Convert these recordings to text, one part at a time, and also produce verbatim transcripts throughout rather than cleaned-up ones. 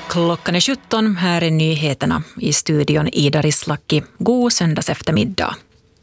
Klockan är sjutton, här är nyheterna i studion Ida Rislaki. God söndags eftermiddag.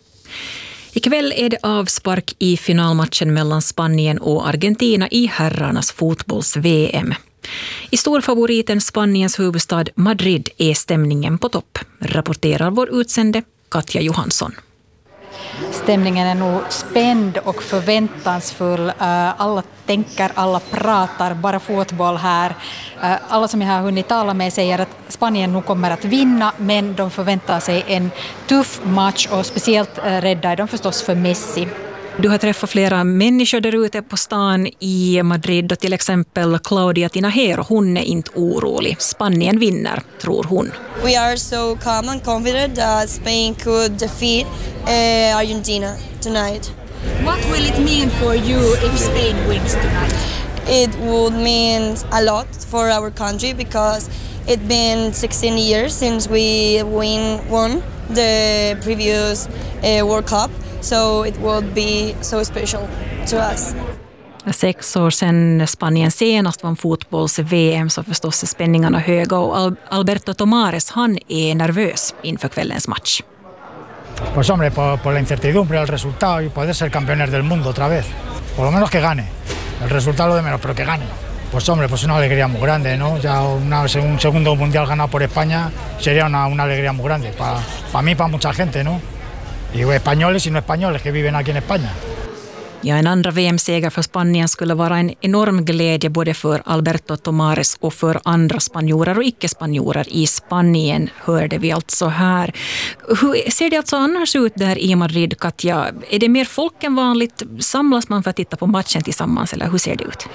Ikväll är det avspark i finalmatchen mellan Spanien och Argentina i herrarnas fotbolls-V M. I storfavoriten Spaniens huvudstad Madrid är stämningen på topp, rapporterar vår utsände Katja Johansson. Stämningen är nog spänd och förväntansfull. Alla tänker, alla pratar, bara fotboll här. Alla som jag har hunnit tala med säger att Spanien nog kommer att vinna, men de förväntar sig en tuff match och speciellt rädda är de förstås för Messi. Du har träffat flera människor där ute på stan i Madrid och till exempel Claudia Tinajero. Hon är inte orolig. Spanien vinner, tror hon. We are so calm and confident that Spain could defeat uh, Argentina tonight. What will it mean for you if Spain wins tonight? It would mean a lot for our country because it's been sixteen years since we win won the previous uh, World Cup. So it would be so special to us. Sex år sedan Spanien senast vann fotbolls-V M så förstås är spänningarna höga och Alberto Tomares, han är nervös inför kvällens match. Pues hombre, por, por la incertidumbre, el resultado y poder ser campeones del mundo otra vez. Por lo menos que gane. El resultado lo de menos, pero que gane. Pues hombre, pues una alegría muy grande, ¿no? Ya una, un segundo mundial ganado por España sería una, una alegría muy grande. Para pa mí, para mucha gente, ¿no? Y españoles y no españoles que viven aquí en España. Ja, en andra V M-seger för Spanien skulle vara en enorm glädje både för Alberto Tomares och för andra spanjorer och icke-spanjorer i Spanien, hörde vi alltså här. Hur ser det alltså annars ut där i Madrid, Katja? Är det mer folk än vanligt? Samlas man för att titta på matchen tillsammans eller hur ser det ut?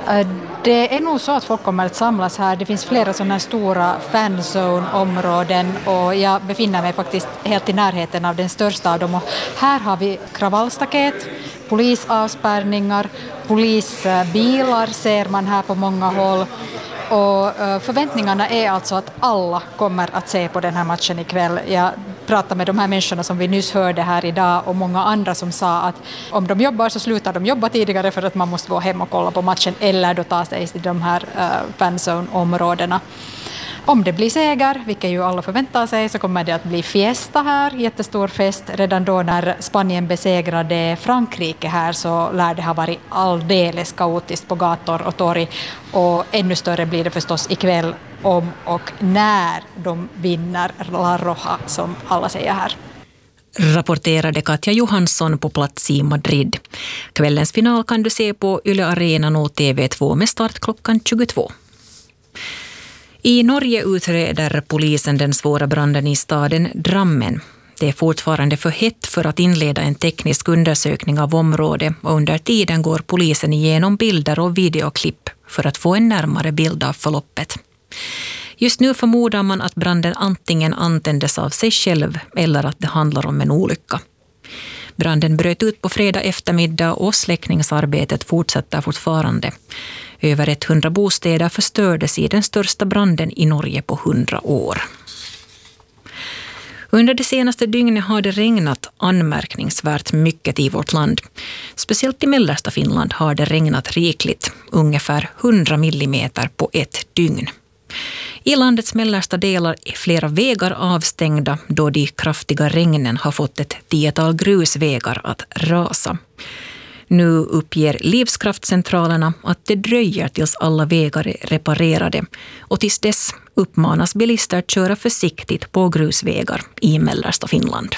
Det är nog så att folk kommer att samlas här. Det finns flera sådana stora fanzone-områden och jag befinner mig faktiskt helt i närheten av den största av dem. Och här har vi kravallstaket, polisavspärrningar, polisbilar ser man här på många håll. Och förväntningarna är alltså att alla kommer att se på den här matchen ikväll. Jag pratade med de här människorna som vi nyss hörde här idag och många andra som sa att om de jobbar så slutar de jobba tidigare för att man måste gå hem och kolla på matchen eller då ta sig till de här fanzone-områdena. Om det blir seger, vilket ju alla förväntar sig, så kommer det att bli fiesta här, jättestor fest. Redan då när Spanien besegrade Frankrike här så lär det ha varit alldeles kaotiskt på gator och torg. Och ännu större blir det förstås ikväll om och när de vinner La Roja, som alla säger här. Rapporterade Katja Johansson på plats i Madrid. Kvällens final kan du se på Yle Arenan och T V två med start klockan tjugotvå. I Norge utreder polisen den svåra branden i staden Drammen. Det är fortfarande för hett för att inleda en teknisk undersökning av området och under tiden går polisen igenom bilder och videoklipp för att få en närmare bild av förloppet. Just nu förmodar man att branden antingen antändes av sig själv eller att det handlar om en olycka. Branden bröt ut på fredag eftermiddag och släckningsarbetet fortsätter fortfarande. Över hundra bostäder förstördes i den största branden i Norge på hundra år. Under det senaste dygnet har det regnat anmärkningsvärt mycket i vårt land. Speciellt i mellersta Finland har det regnat rikligt, ungefär hundra millimeter på ett dygn. I landets mellersta delar är flera vägar avstängda då de kraftiga regnen har fått ett tiotal grusvägar att rasa. Nu uppger livskraftcentralerna att det dröjer tills alla vägar är reparerade och tills dess uppmanas bilister att köra försiktigt på grusvägar i mellersta Finland.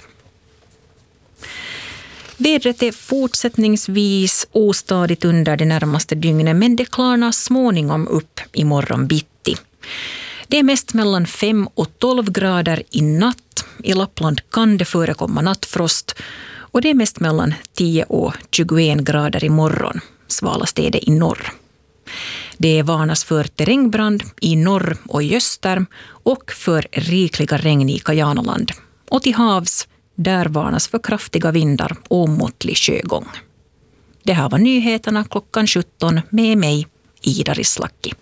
Vädret är fortsättningsvis ostadigt under det närmaste dygnet men det klarnar småningom upp i morgon bitti. Det är mest mellan fem och tolv grader i natt. I Lappland kan det förekomma nattfrost. Och det är mest mellan tio och tjugoen grader i morgon. Svalast är det i norr. Det varnas för terrängbrand i norr och i öster och för rikliga regn i Kajanaland. Och till havs, där varnas för kraftiga vindar och måttlig sjögång. Det här var nyheterna klockan sjutton med mig, Ida Rislaki.